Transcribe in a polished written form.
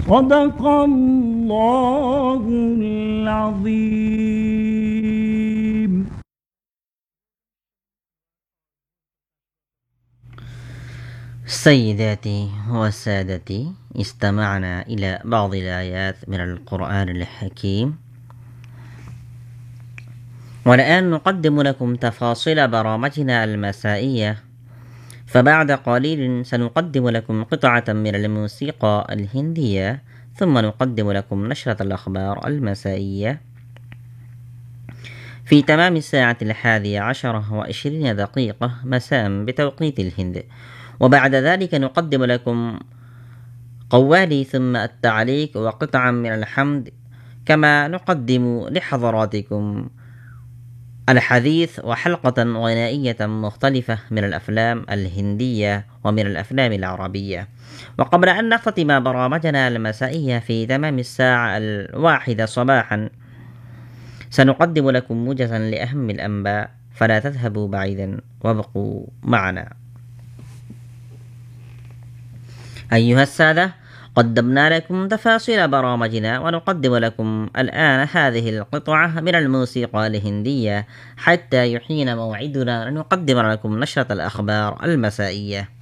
صدق الله العظيم. سيداتي وسادتي، استمعنا إلى بعض الآيات من القرآن الحكيم، والآن نقدم لكم تفاصيل برامجنا المسائية. فبعد قليل سنقدم لكم قطعة من الموسيقى الهندية، ثم نقدم لكم نشرة الأخبار المسائية في تمام الساعة 11:20 مساء بتوقيت الهند. وبعد ذلك نقدم لكم قوالي ثم التعليق وقطعا من الحمد، كما نقدم لحضراتكم الحديث وحلقة غنائية مختلفة من الأفلام الهندية ومن الأفلام العربية. وقبل أن نختتم برامجنا المسائية في تمام الساعة 1 صباحا، سنقدم لكم موجزا لأهم الأنباء، فلا تذهبوا بعيدا وابقوا معنا. أيها السادة، قدمنا لكم تفاصيل برامجنا، ونقدم لكم الآن هذه القطعة من الموسيقى الهندية حتى يحين موعدنا لنقدم لكم نشرة الأخبار المسائية.